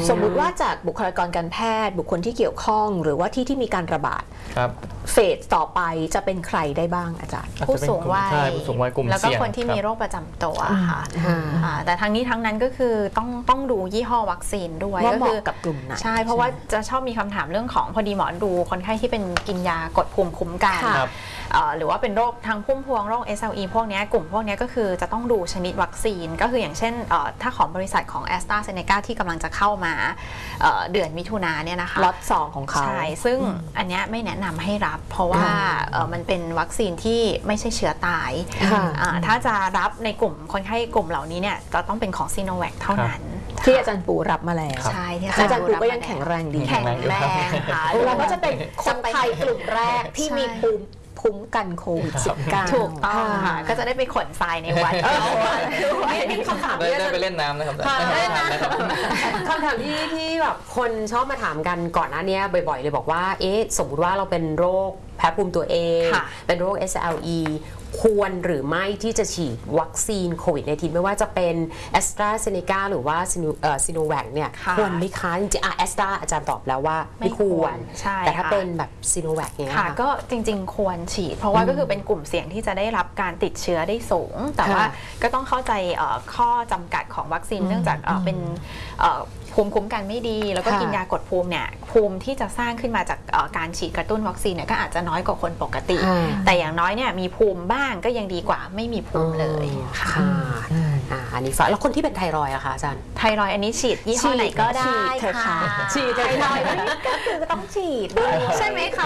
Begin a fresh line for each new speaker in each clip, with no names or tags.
สมมุติว่าจากบุคลากรการแพทย์บุคคลที่เกี่ยวข้องหรือว่าที่มีการระบาดเฟสต่อไปจะเป็นใครได้บ้างอาจารย์
ผู้สูงวัย
ผู้สูงวัยกลุ่ม
แล้วก็
เสี่ยง
คนที่มีโรคประจำตัวค่ะแต่ทั้งนี้ทั้งนั้นก็คือต้องดูยี่ห้อวัคซีนด้วย
ว่าเหมาะกับกลุ่มไหน
ใช่เพราะว่าจะชอบมีคำถามเรื่องของพอดีหมอดูคนไข้ที่เป็นกินยากดภูมิคุ้มกันหรือว่าเป็นโรคทางพุ่มพวงโรค SLE พวกนี้กลุ่มพวกนี้ก็คือจะต้องดูชนิดวัคซีนก็คืออย่างเช่นถ้าของบริษัทของ AstraZeneca ที่กำลังจะเข้ามาเดือนมิถุนาเนี่ยนะคะ
ล็อต2ของเขา
ใช่ซึ่งอันนี้ไม่แนะนำให้รับเพราะว่ามันเป็นวัคซีนที่ไม่ใช่เชื้อตายถ้าจะรับในกลุ่มคนไข้กลุ่มเหล่านี้เนี่ยจะต้องเป็นของซีโนแวคเท่านั้น
ที่อาจารย์ปูรับมาแล้ว
ใช่ที่
อาจารย์ปูก็ยังแข็งแรงดี
แข็งแรงค่ะ
เราก็จะเป็นคนไทยกลุ่มแรกที่มีภูมิคุ้มกันโควิด -19
ถูกต้องค่ะก็จะได้ไปขนทรายในวัด
นี่คำถาม
ได้ไปเล่นน้ำนะครับ
คำถามที่แบบคนชอบมาถามกันก่อนหน้านี้บ่อยๆเลยบอกว่าสมมุติว่าเราเป็นโรคแพ้ภูมิตัวเองเป็นโรค SLE ควรหรือไม่ที่จะฉีดวัคซีนโควิด-19 ไม่ว่าจะเป็น AstraZeneca หรือว่าซิโนแวคเนี่ยควรไหมคะจริงๆAstra อาจารย์ตอบแล้วว่าไม่ควรแต่ถ้าเป็นแบบซิโนแวคเนี่ย
ค่ะก็จริงๆควรฉีดเพราะว่าก็คือเป็นกลุ่มเสี่ยงที่จะได้รับการติดเชื้อได้สูงแต่ว่าก็ต้องเข้าใจข้อจำกัดของวัคซีนเนื่องจากเป็นภูมิคุ้มกันไม่ดีแล้วก็กินยากดภูมิเนี่ยภูมิที่จะสร้างขึ้นมาจากการฉีดกระตุ้นวัคซีนเนี่ยก็อาจจะน้อยกว่าคนปกติแต่อย่างน้อยเนี่ยมีภูมิบ้างก็ยังดีกว่าไม่มีภูมิเลยค่ะ
อันนี้ฝากแล้วคนที่เป็นไทรอยด์อะคะอาจารย์
ไทรอยด์อันนี้ฉีดยี่ห้อไหนก็ได้ค่ะ
ฉีดไทรอยด์ก็คือต้องฉีด
ใช่ไหมคะ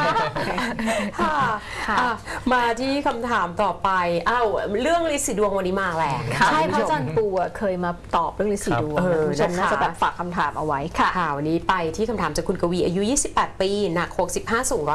มาที่คำถามต่อไปเรื่องฤทธิ์สีดวงวันนี้มาแรง
ใช่เพราะอาจารย์ปูเคยมาตอบเรื่องฤทธิ์สีดวงผู้ชมน่าจะแบบฝากคำถามเอาไว้
ค่ะวันนี้ไปที่คำถามจากคุณกวีอายุ28ปีหนัก65สูง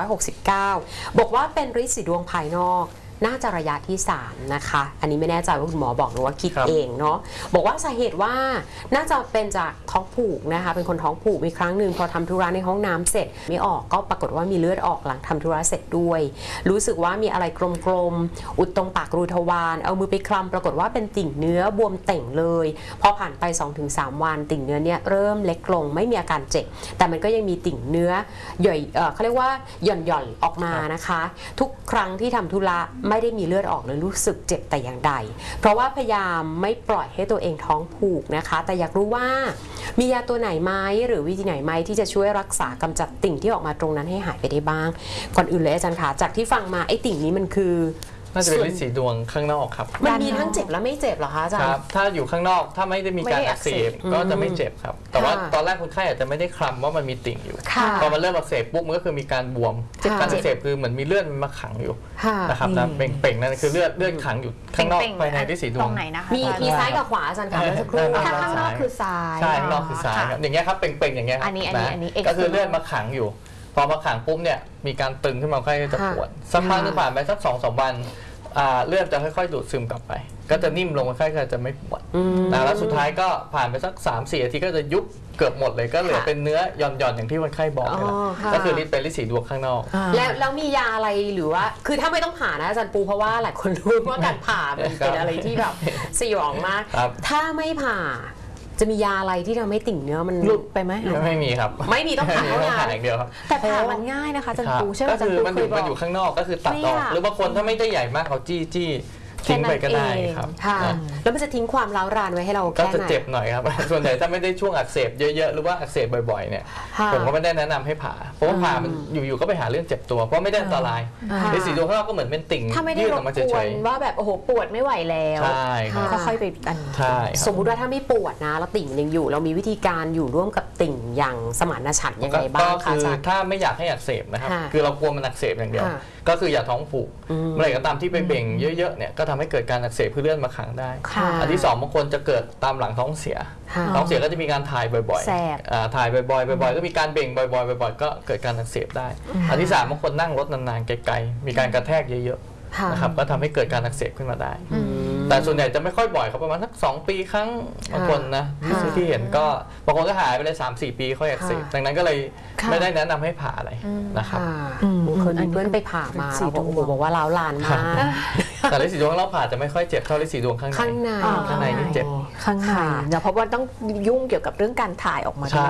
169บอกว่าเป็นฤทธิ์สีดวงภายนอกน่าจะระยะที่3นะคะอันนี้ไม่แน่ใจว่าคุณหมอบอกหรือว่าคิดเองเนาะบอกว่าสาเหตุว่าน่าจะเป็นจากท้องผูกนะคะเป็นคนท้องผูกมีครั้งหนึ่งพอทำธุระในห้องน้ำเสร็จไม่ออกก็ปรากฏว่ามีเลือดออกหลังทำธุระเสร็จด้วยรู้สึกว่ามีอะไรกลมๆอุดตรงปากรูทวารเอามือไปคลำปรากฏว่าเป็นติ่งเนื้อบวมเต่งเลยพอผ่านไป 2-3 วันติ่งเนื้อเนี่ยเริ่มเล็กลงไม่มีอาการเจ็บแต่มันก็ยังมีติ่งเนื้อใหญ่เขาเรียกว่าหย่อนออกมานะคะทุกครั้งที่ทำธุระไม่ได้มีเลือดออกเลยรู้สึกเจ็บแต่อย่างใดเพราะว่าพยายามไม่ปล่อยให้ตัวเองท้องผูกนะคะแต่อยากรู้ว่ามียาตัวไหนไหมหรือวิธีไหนไหมที่จะช่วยรักษากำจัดติ่งที่ออกมาตรงนั้นให้หายไปได้บ้างก่อนอื่นเลยอาจารย์คะจากที่ฟังมาไอ้ติ่งนี้มันคือ
น่าจะเป็นฤทธิ์สีดวงข้างนอกครับ
มันมีทั้งเจ็บและไม่เจ็บเหรอคะอาจารย์
ถ้าอยู่ข้างนอกถ้าไม่ได้มีการอักเสบก็จะไม่เจ็บครับแต่ว่าตอนแรกคนไข้อาจจะไม่ได้คลำว่ามันมีติ่งอยู่พอมันเริ่มอักเสบปุ๊บมันก็คือมีการบวมการอักเสบคือเหมือนมีเลือดมาขังอยู่นะครับนะเป่งๆนั่นคือเลือดขังอยู่ข้างนอกภายในฤทธิ์สีดวง
มีซ้ายกับขวาอาจารย์คะสักครู่
ถ้าข้างนอกคือซ้าย
ใช่ข้างนอกคือซ้ายครับอย่างเงี้ยครับเป่งๆอย่างเงี้ยครับก็คือเลือดมาขังอยู่พอมาขังปุ๊บเนี่ยมีการตึงขึ้นมาไข้ก็จะปวดสักพักนึงผ่านไปสัก 2-3 วันเลือดจะค่อยๆดูดซึมกลับไปก็จะนิ่มลงไข้ก็จะไม่ปวดแล้วสุดท้ายก็ผ่านไปสัก 3-4 นาทีก็จะยุบเกือบหมดเลยก็เหลือเป็นเนื้อหย่อนๆอย่างที่คนไข้บอกเลยก็คือฤทธิ์เป็นฤทธิ์สีดวงข้างนอก
แล้วมียาอะไรหรือว่าคือถ้าไม่ต้องผ่านะอาจารย์ปูเพราะว่าหลายคนรู้ว่าการผ่าเป็นอะไรที่แบบสยองมากถ้าไม่ผ่าจะมียาอะไรที่ทำให้ติ่งเนื้อมัน
หลุดไปไหม
ไม่มีครับ
ไม่มีต้องผ่า
อย่างเดียวครับ
แต่ผ่ามันง่ายนะคะอาจารย์ปูใช่ไหม
ก็คือมันอยู่ข้างนอกก็คือตัดออกหรือบางคนถ้าไม่ได้ใหญ่มากเขาจี้ทิ้งไปก็ได้ครับ
แล้วมันจะทิ้งความร้าวรานไว้ให้เรา
ก็จะเจ็บหน่อยครับส่วนใหญ่ถ้าไม่ได้ช่วงอักเสบเยอะๆหรือว่าอักเสบบ่อยๆเนี่ยผมก็ไม่ได้แนะนำให้ผ่าเพราะว่าผ่ามันอยู่ๆก็ไปหาเรื่องเจ็บตัวเพราะไม่ได้อันตรายในสีดวงข้างนอกก็เหมือนเป็นติ่ง
ยื่นออกมาเฉยๆว่าแบบโอ้โหปวดไม่ไหวแล้ว
ใช่
ค่อยๆไปอัน
สมมุติว่าถ้าไม่ปวดนะแล้วติ่งยังอยู่เรามีวิธีการอยู่ร่วมกับติ่งอย่างสมานฉันท์ยังไงบ้าง
คะคือถ้าไม่อยากให้อักเสบนะครับคือเรากลัวมันอักเสบอย่างเดียวก็คืออย่าท้องผูกเมื่อไหร่ก็ตามที่ไปเบ่งเยอะๆเนี่ยก็ทำให้เกิดการอักเสบเพื่อเลือดมาขังได้อันที่2บางคนจะเกิดตามหลังท้องเสียก็จะมีการถ่ายบ่อยๆถ่ายบ่อยๆก็มีการเบ่งบ่อยๆก็เกิดการอักเสบได้อันที่3บางคนนั่งรถนานๆไกลๆมีการกระแทกเยอะๆนะครับก็ทำให้เกิดการอักเสบขึ้นมาได้แต่ส่วนใหญ่จะไม่ค่อยบ่อยครับประมาณสัก2 ปีครั้งบางคนนะที่เห็นก็บางคนก็หายไปเลย 3-4 ปีค่อยอักเสบดังนั้นก็เลยไม่ได้แนะนำให้ผ่าอะไรนะครับ
เคยมีเพื่อนไปผ่ามาแล้วบอกว่าร้าวรานมาก
แต่ฤทธิ์สีดวงเราผ่าจะไม่ค่อยเจ็บเท่าฤทธิ์สีดวงข้างในนี่เจ็บ
ข้างในเนี่ยเพราะว่าต้องยุ่งเกี่ยวกับเรื่องการถ่ายออกมา